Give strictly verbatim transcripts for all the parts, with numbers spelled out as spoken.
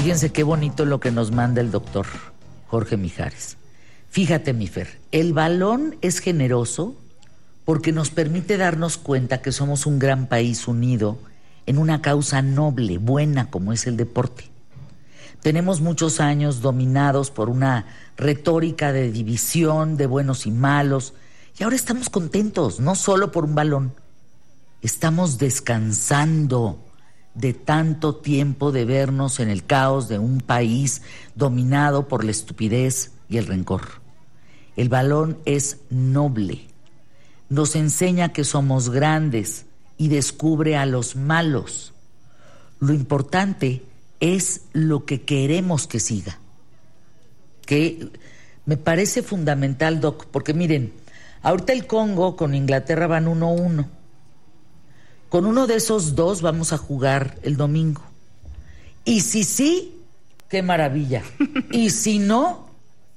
fíjense qué bonito lo que nos manda el doctor Jorge Mijares. Fíjate, mi Fer, el balón es generoso porque nos permite darnos cuenta que somos un gran país unido en una causa noble, buena, como es el deporte. Tenemos muchos años dominados por una retórica de división, de buenos y malos, y ahora estamos contentos, no solo por un balón. Estamos descansando de tanto tiempo de vernos en el caos de un país dominado por la estupidez y el rencor. El balón es noble. Nos enseña que somos grandes y descubre a los malos. Lo importante es lo que queremos que siga. Que me parece fundamental, Doc, porque miren, ahorita el Congo con Inglaterra van uno a uno. Con uno de esos dos vamos a jugar el domingo. Y si sí, qué maravilla. Y si no,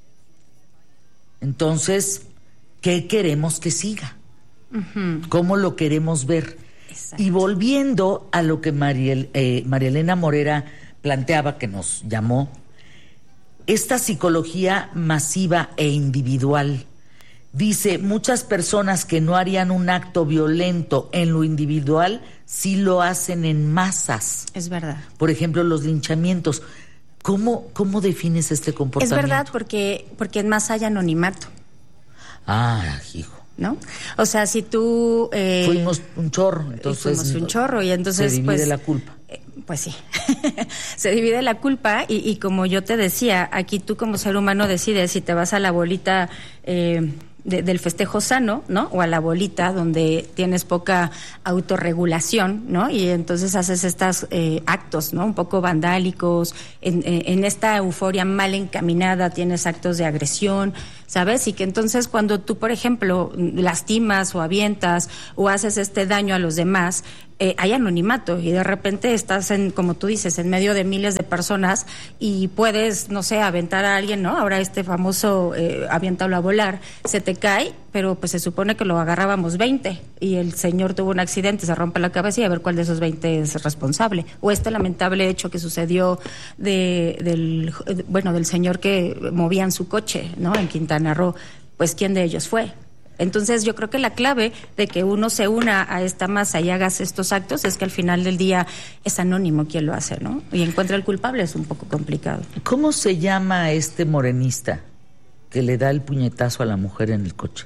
entonces, ¿qué queremos que siga? Uh-huh. ¿Cómo lo queremos ver? Exacto. Y volviendo a lo que Mariel, eh, María Elena Morera planteaba, que nos llamó, esta psicología masiva e individual. Dice, muchas personas que no harían un acto violento en lo individual, sí lo hacen en masas. Es verdad. Por ejemplo, los linchamientos. ¿Cómo, cómo defines este comportamiento? Es verdad, porque, porque en masa hay anonimato. Ah, hijo. ¿No? O sea, si tú... Eh, fuimos un chorro, entonces... Fuimos un chorro y entonces... Se divide pues, la culpa. Eh, pues sí, se divide la culpa y, y como yo te decía, aquí tú como ser humano decides si te vas a la bolita... Eh, De, del festejo sano, ¿no? O a la bolita donde tienes poca autorregulación, ¿no? Y entonces haces estos eh, actos, ¿no? Un poco vandálicos, en, en esta euforia mal encaminada tienes actos de agresión, ¿sabes? Y que entonces cuando tú, por ejemplo, lastimas o avientas o haces este daño a los demás, eh, hay anonimato y de repente estás en, como tú dices, en medio de miles de personas y puedes, no sé, aventar a alguien, ¿no? Ahora este famoso eh, aviéntalo a volar, se te cae, pero pues se supone que lo agarrábamos veinte y el señor tuvo un accidente, se rompe la cabeza y a ver cuál de esos veinte es responsable. O este lamentable hecho que sucedió de, del, bueno, del señor que movía en su coche, ¿no? En Quintana Roo, pues ¿quién de ellos fue? Entonces yo creo que la clave de que uno se una a esta masa y hagas estos actos es que al final del día es anónimo quien lo hace, ¿no? Y encuentra el culpable es un poco complicado. ¿Cómo se llama este morenista que le da el puñetazo a la mujer en el coche?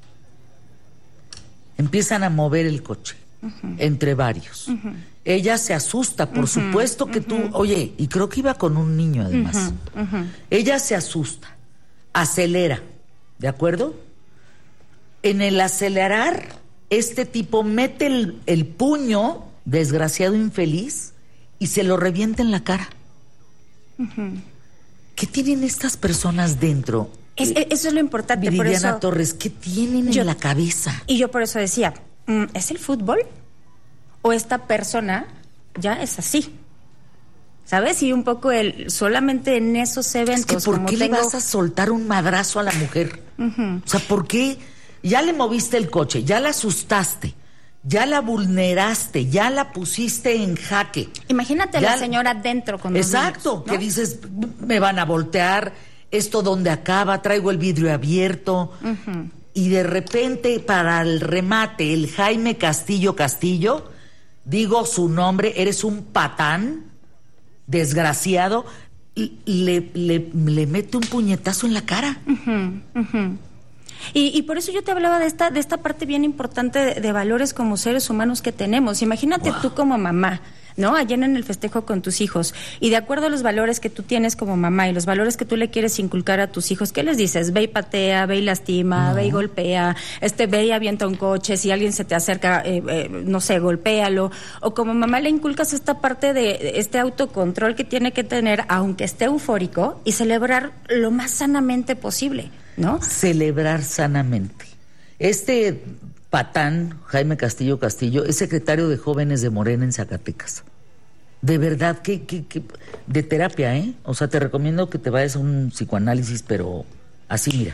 Empiezan a mover el coche, uh-huh, entre varios. Uh-huh. Ella se asusta, por uh-huh, supuesto que uh-huh, tú... Oye, y creo que iba con un niño además. Uh-huh, uh-huh. Ella se asusta, acelera, ¿de acuerdo? En el acelerar, este tipo mete el, el puño, desgraciado infeliz, y se lo revienta en la cara. Uh-huh. ¿Qué tienen estas personas dentro? Es, eso es lo importante. Viridiana por eso, Torres, ¿qué tienen yo, en la cabeza? Y yo por eso decía, ¿es el fútbol? ¿O esta persona ya es así? ¿Sabes? Y un poco el solamente en esos eventos... Es que ¿por como qué tengo... le vas a soltar un madrazo a la mujer? Uh-huh. O sea, ¿por qué? Ya le moviste el coche, ya la asustaste, ya la vulneraste, ya la pusiste en jaque. Imagínate a la señora dentro con los Exacto, niños, ¿no? Que dices, me van a voltear, esto donde acaba, traigo el vidrio abierto. Uh-huh. Y de repente, para el remate, el Jaime Castillo Castillo, digo su nombre, eres un patán, desgraciado, le, le, le mete un puñetazo en la cara. Uh-huh, uh-huh. Y, y por eso yo te hablaba de esta de esta parte bien importante de, de valores como seres humanos que tenemos. Imagínate wow. tú como mamá, ¿no? Allá en el festejo con tus hijos. Y de acuerdo a los valores que tú tienes como mamá y los valores que tú le quieres inculcar a tus hijos, ¿qué les dices? Ve y patea, ve y lastima, no. ve y golpea, este, ve y avienta un coche, si alguien se te acerca, eh, eh, no sé, golpéalo. O como mamá le inculcas esta parte de este autocontrol que tiene que tener, aunque esté eufórico, y celebrar lo más sanamente posible, ¿no? Celebrar sanamente. Este patán, Jaime Castillo Castillo, es secretario de Jóvenes de Morena en Zacatecas. De verdad que, que, que de terapia, ¿eh? O sea, te recomiendo que te vayas a un psicoanálisis, pero así, mira,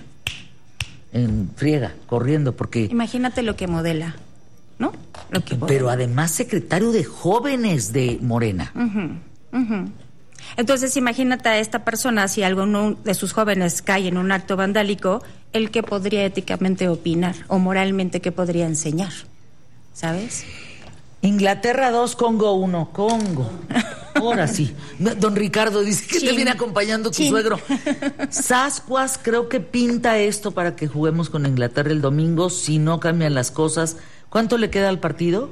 en friega, corriendo, porque... Imagínate lo que modela, ¿no? Lo que pero además secretario de Jóvenes de Morena. Uh-huh, uh-huh. Entonces, imagínate a esta persona, si alguno de sus jóvenes cae en un acto vandálico, ¿el qué podría éticamente opinar o moralmente qué podría enseñar? ¿Sabes? Inglaterra dos, Congo uno. Congo. Ahora sí. Don Ricardo dice que Chin. Te viene acompañando tu Chin. Suegro. Sascuas creo que pinta esto para que juguemos con Inglaterra el domingo, si no cambian las cosas. ¿Cuánto le queda al partido?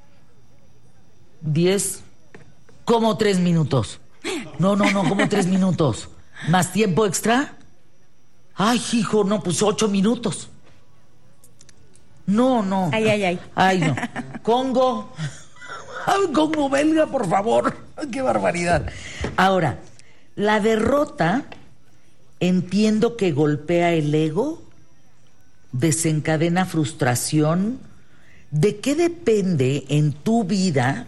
Diez. Como tres minutos. No, no, no, como tres minutos. ¿Más tiempo extra? Ay, hijo, no, pues ocho minutos. No, no. Ay, ay, ay. Ay, no. Congo. Ay, Congo belga, por favor. Ay, qué barbaridad. Ahora, la derrota, entiendo que golpea el ego, desencadena frustración. ¿De qué depende en tu vida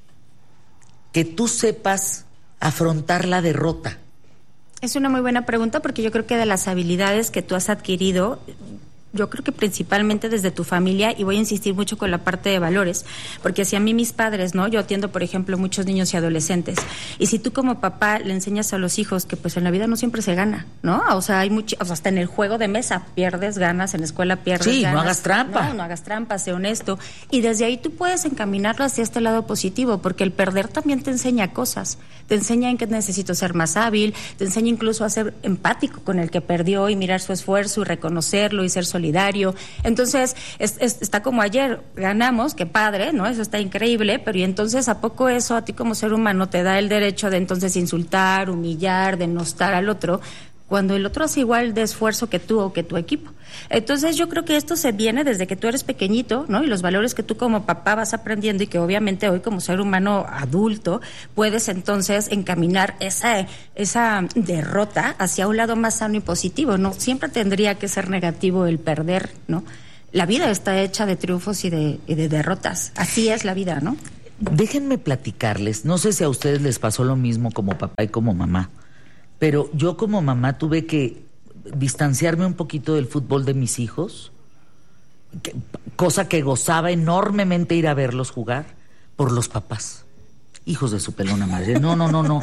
que tú sepas afrontar la derrota? Es una muy buena pregunta porque yo creo que de las habilidades que tú has adquirido, yo creo que principalmente desde tu familia, y voy a insistir mucho con la parte de valores, porque si a mí mis padres, ¿no? Yo atiendo, por ejemplo, muchos niños y adolescentes, y si tú como papá le enseñas a los hijos que pues en la vida no siempre se gana, ¿no? O sea, hay mucho, o sea, hasta en el juego de mesa pierdes, ganas, en la escuela pierdes, sí, ganas. no hagas trampa. No, no hagas trampa, sé honesto, y desde ahí tú puedes encaminarlo hacia este lado positivo, porque el perder también te enseña cosas, te enseña en que necesito ser más hábil, te enseña incluso a ser empático con el que perdió y mirar su esfuerzo y reconocerlo y ser solidario. Entonces, es, es, está como ayer, ganamos, qué padre, ¿no? Eso está increíble, pero ¿y entonces a poco eso a ti como ser humano te da el derecho de entonces insultar, humillar, denostar al otro, cuando el otro hace igual de esfuerzo que tú o que tu equipo? Entonces yo creo que esto se viene desde que tú eres pequeñito, ¿no? Y los valores que tú como papá vas aprendiendo y que obviamente hoy como ser humano adulto puedes entonces encaminar esa, esa derrota hacia un lado más sano y positivo, ¿no? Siempre tendría que ser negativo el perder, ¿no? La vida está hecha de triunfos y de, y de derrotas, así es la vida, ¿no? Déjenme platicarles, no sé si a ustedes les pasó lo mismo como papá y como mamá, pero yo como mamá tuve que distanciarme un poquito del fútbol de mis hijos, que, cosa que gozaba enormemente ir a verlos jugar, por los papás. Hijos de su pelona madre. No, no, no, no.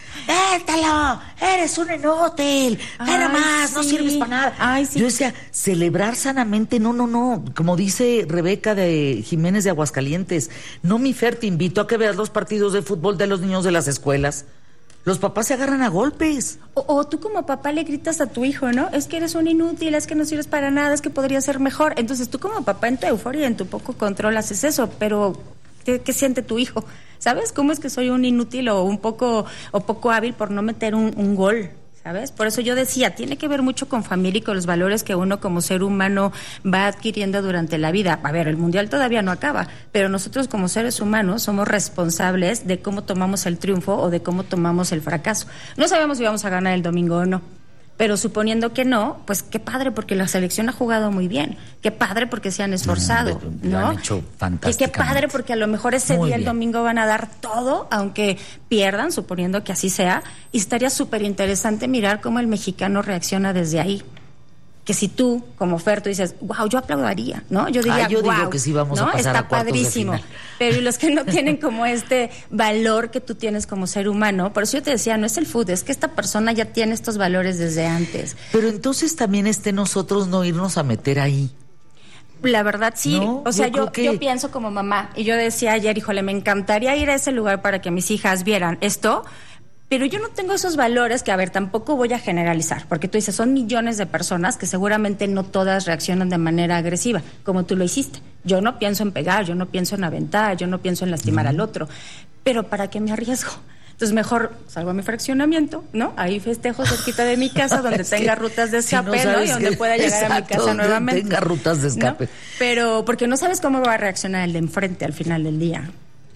¡Étalo! ¡Eres un inútil! ¡Nada más! Sí. ¡No sirves para nada! Ay, sí. Yo decía, celebrar sanamente, no, no, no. Como dice Rebeca de Jiménez de Aguascalientes, no, mi Fer, te invito a que veas los partidos de fútbol de los niños de las escuelas. Los papás se agarran a golpes. O, o tú como papá le gritas a tu hijo, ¿no? Es que eres un inútil, es que no sirves para nada, es que podría ser mejor. Entonces tú como papá en tu euforia, en tu poco control haces eso, pero ¿qué, qué siente tu hijo? ¿Sabes? ¿Cómo es que soy un inútil o un poco o poco hábil por no meter un, un gol? ¿Sabes? Por eso yo decía, tiene que ver mucho con familia y con los valores que uno como ser humano va adquiriendo durante la vida. A ver, el mundial todavía no acaba, pero nosotros como seres humanos somos responsables de cómo tomamos el triunfo o de cómo tomamos el fracaso. No sabemos si vamos a ganar el domingo o no, pero suponiendo que no, pues qué padre porque la selección ha jugado muy bien, qué padre porque se han esforzado, no, ¿no? Lo han hecho fantásticamente. Y qué padre porque a lo mejor ese muy día bien. El domingo van a dar todo, aunque pierdan, suponiendo que así sea, y estaría súper interesante mirar cómo el mexicano reacciona desde ahí. Que si tú, como Fer, tú dices, wow, yo aplaudiría, ¿no? Yo diría, Ay, yo wow, digo que sí vamos ¿no? a pasar Está a cuartos padrísimo. de final. Pero y los que no tienen como este valor que tú tienes como ser humano, por eso yo te decía, no es el fútbol, es que esta persona ya tiene estos valores desde antes. Pero entonces también esté nosotros no irnos a meter ahí. La verdad sí, no, o sea, yo, yo, que... yo pienso como mamá, y yo decía ayer, híjole, me encantaría ir a ese lugar para que mis hijas vieran esto, pero yo no tengo esos valores que, a ver, tampoco voy a generalizar, porque tú dices, son millones de personas que seguramente no todas reaccionan de manera agresiva, como tú lo hiciste. Yo no pienso en pegar, yo no pienso en aventar, yo no pienso en lastimar mm. al otro, pero ¿para qué me arriesgo? Entonces mejor salgo a mi fraccionamiento, ¿no? Ahí festejo cerquita de mi casa donde tenga rutas de escape, si no, ¿no? Y donde que... pueda llegar Exacto, a mi casa nuevamente. Tenga rutas de escape. ¿No? Pero porque no sabes cómo va a reaccionar el de enfrente al final del día.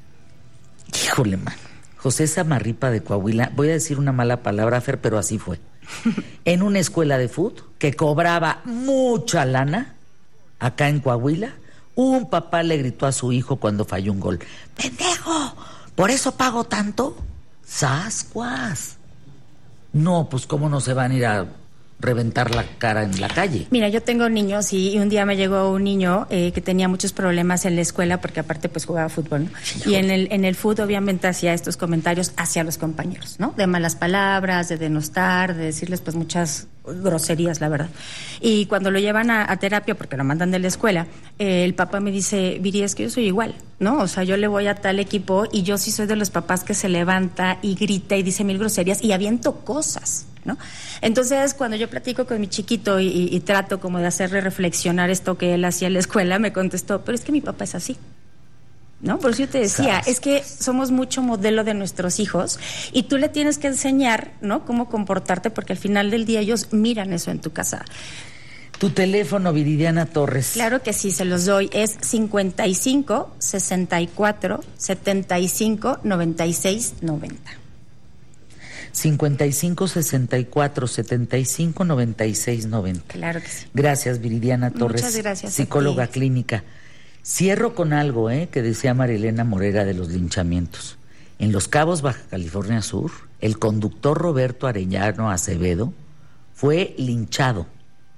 Híjole, man. José Samarripa de Coahuila, voy a decir una mala palabra, Fer, pero así fue. En una escuela de fútbol que cobraba mucha lana, acá en Coahuila, un papá le gritó a su hijo cuando falló un gol: ¡pendejo! ¿Por eso pago tanto? ¡Sascuas! No, pues cómo no se van a ir a reventar la cara en la calle. Mira, yo tengo niños y, y un día me llegó un niño eh, que tenía muchos problemas en la escuela porque aparte pues jugaba fútbol, ¿no? Sí, y en el en el fútbol obviamente hacía estos comentarios hacia los compañeros, ¿no? De malas palabras, de denostar, de decirles pues muchas groserías, la verdad. Y cuando lo llevan a, a terapia, porque lo mandan de la escuela, eh, el papá me dice, Viri, es que yo soy igual, ¿no? O sea, yo le voy a tal equipo y yo sí soy de los papás que se levanta y grita y dice mil groserías y aviento cosas, ¿no? Entonces, cuando yo platico con mi chiquito y, y, y trato como de hacerle reflexionar esto que él hacía en la escuela, me contestó, pero es que mi papá es así, ¿no? Por eso yo te decía, es que somos mucho modelo de nuestros hijos y tú le tienes que enseñar, ¿no? Cómo comportarte, porque al final del día ellos miran eso en tu casa. Tu teléfono, Viridiana Torres. Claro que sí, se los doy. Es cincuenta y cinco, sesenta y cuatro, setenta y cinco, noventa y seis, noventa. cincuenta y cinco, sesenta y cuatro, setenta y cinco, noventa y seis, noventa. Claro que sí. Gracias, Viridiana Torres. Muchas gracias. Psicóloga clínica. Cierro con algo, ¿eh? Que decía Marilena Morera de los linchamientos. En Los Cabos, Baja California Sur, el conductor Roberto Arellano Acevedo fue linchado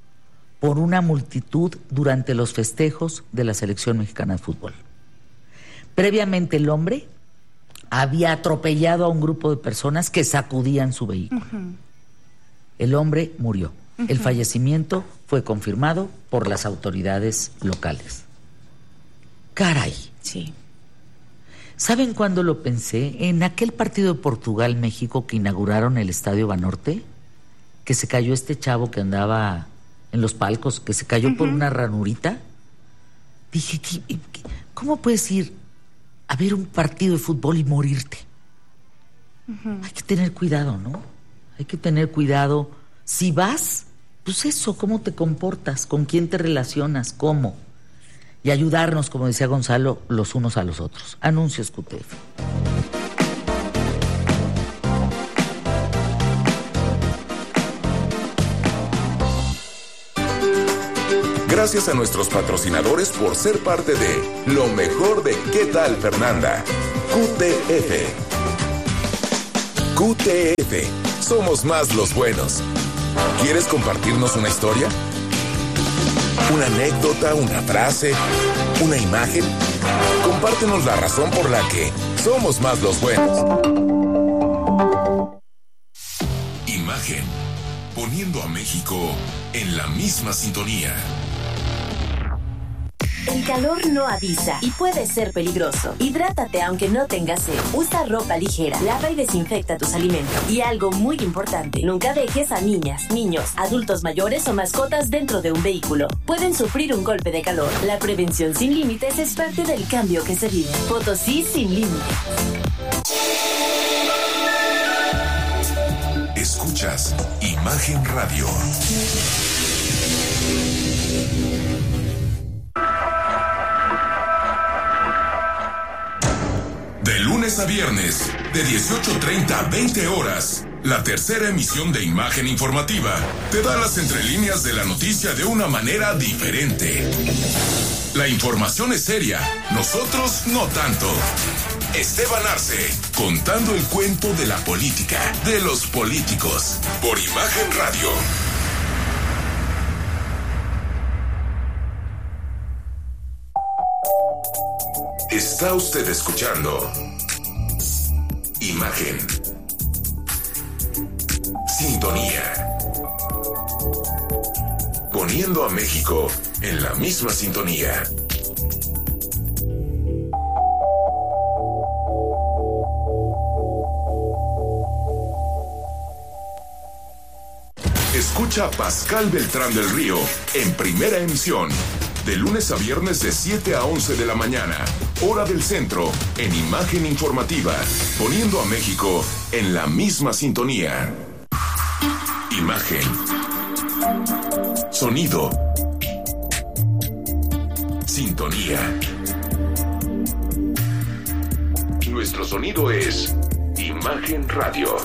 por una multitud durante los festejos de la Selección Mexicana de Fútbol. Previamente el hombre había atropellado a un grupo de personas que sacudían su vehículo. Uh-huh. El hombre murió. Uh-huh. El fallecimiento fue confirmado por las autoridades locales. Caray. Sí. ¿Saben cuándo lo pensé? En aquel partido de Portugal-México que inauguraron el Estadio Banorte, que se cayó este chavo que andaba en los palcos, que se cayó uh-huh. por una ranurita. Dije, ¿cómo puedes ir a ver un partido de fútbol y morirte? Uh-huh. Hay que tener cuidado, ¿no? Hay que tener cuidado. Si vas, pues eso, cómo te comportas, con quién te relacionas, cómo. Y ayudarnos, como decía Gonzalo, los unos a los otros. Anuncios Q T F. Gracias a nuestros patrocinadores por ser parte de lo mejor de ¿Qué tal, Fernanda? Q T F. Q T F. Somos más los buenos. ¿Quieres compartirnos una historia? ¿Una anécdota, una frase, una imagen? Compártenos la razón por la que somos más los buenos. Imagen. Poniendo a México en la misma sintonía. El calor no avisa y puede ser peligroso. Hidrátate aunque no tengas sed. Usa ropa ligera, lava y desinfecta tus alimentos. Y algo muy importante, nunca dejes a niñas, niños, adultos mayores o mascotas dentro de un vehículo. Pueden sufrir un golpe de calor. La prevención sin límites es parte del cambio que se vive. Potosí sin límites. Escuchas Imagen Radio. De lunes a viernes, de dieciocho treinta a veinte horas, la tercera emisión de Imagen Informativa te da las entrelíneas de la noticia de una manera diferente. La información es seria, nosotros no tanto. Esteban Arce, contando el cuento de la política, de los políticos, por Imagen Radio. Está usted escuchando Imagen. Sintonía. Poniendo a México en la misma sintonía. Escucha a Pascal Beltrán del Río en primera emisión. De lunes a viernes de siete a once de la mañana, hora del centro, en Imagen Informativa, poniendo a México en la misma sintonía. Imagen. Sonido. Sintonía. Nuestro sonido es Imagen Radio.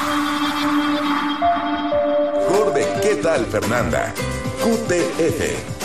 Mejor de ¿Qué tal, Fernanda? Q T F.